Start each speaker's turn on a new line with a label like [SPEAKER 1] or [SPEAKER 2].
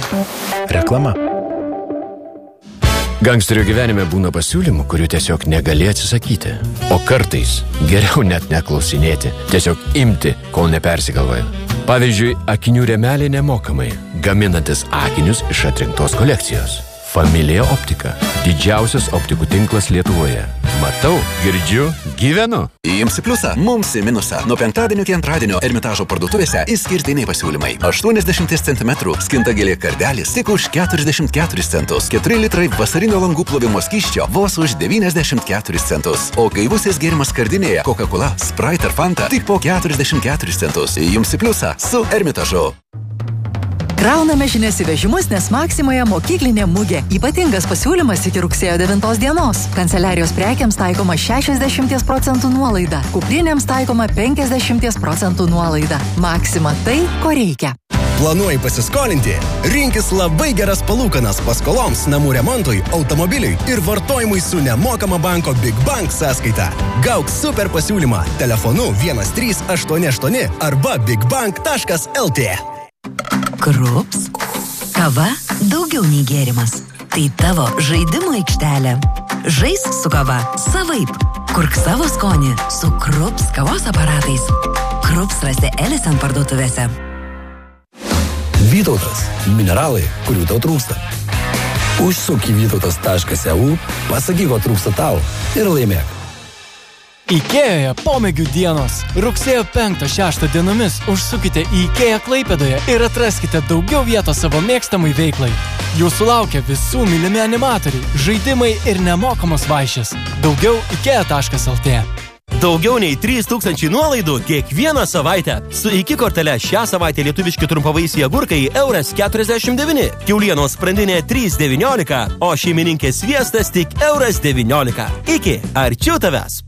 [SPEAKER 1] Reklama.
[SPEAKER 2] Gangsterio gyvenime būna pasiūlymų, kurių tiesiog negali atsisakyti. O kartais geriau net neklausinėti, tiesiog imti, kol nepersigalvoja. Pavyzdžiui, akinių rėmeliai nemokamai, gaminantis akinius iš atrinktos kolekcijos. Familija Optika. Didžiausias optikų tinklas Lietuvoje. Matau, girdžiu, gyvenu.
[SPEAKER 3] Jums į pliusą, mums į minusą. Nuo penktadienio iki antradienio Ermitažo parduotuvėse išskirtiniai pasiūlymai. 80 cm skintagėlė kardelis tik už 44 centus. 4 litrai vasarinio langų plovimo skysčio vos už 94 centus. O gaivusis gėrimas skardinėje Coca-Cola, Sprite ar Fanta tik po 44 centus. Jums į pliusą su Ermitažu.
[SPEAKER 4] Krauname žinias į vežimus, nes Maksimoje mokyklinė mugė. Ypatingas pasiūlymas iki rugsėjo 9 dienos. Kanceliarijos prekiams taikoma 60% nuolaida. Kuprinėms taikoma 50% nuolaida. Maksima tai, ko reikia.
[SPEAKER 5] Planuoji pasiskolinti? Rinkis labai geras palūkanas paskoloms, namų remontui, automobiliui ir vartojimui su nemokama banko Big Bank sąskaita. Gauk super pasiūlymą telefonu 1388 arba bigbank.lt.
[SPEAKER 6] Krups. Kava daugiau nei gėrimas. Tai tavo žaidimo aikštelė. Žaisk su kava savaip. Kurk savo skonį su Krups kavos aparatais. Krups rasi Elisen parduotuvėse.
[SPEAKER 7] Vytautas. Mineralai, kurių tau trūksta. Užsuk į vytautas.eu, pasakyk, ko trūksta tau ir laimėk.
[SPEAKER 8] Ikėjoje pomėgių dienos. Rugsėjo 5-6 dienomis užsukite į Ikėją Klaipėdoje ir atraskite daugiau vietos savo mėgstamai veiklai. Jūsų laukia visų mylimi animatoriai, žaidimai ir nemokamos vaišės. Daugiau ikėja.lt.
[SPEAKER 9] Daugiau nei 3000 nuolaidų kiekvieną savaitę. Su iki kortele šią savaitę lietuviški trumpavaisiai agurkai €49, kiaulienos sprandinė 3,19, o šeimininkės sviestas tik €19. Iki, arčiau tavęs.